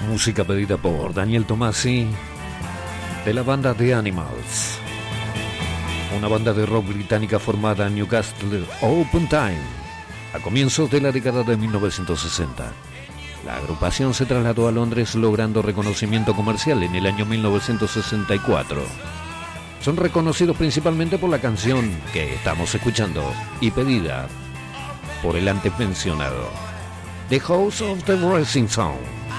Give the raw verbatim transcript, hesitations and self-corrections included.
Música pedida por Daniel Tomasi de la banda The Animals, una banda de rock británica formada en Newcastle upon Tyne a comienzos de la década de mil novecientos sesenta. La agrupación se trasladó a Londres logrando reconocimiento comercial en el año mil novecientos sesenta y cuatro. Son reconocidos principalmente por la canción que estamos escuchando y pedida por el antes mencionado, The House of the Rising Sun.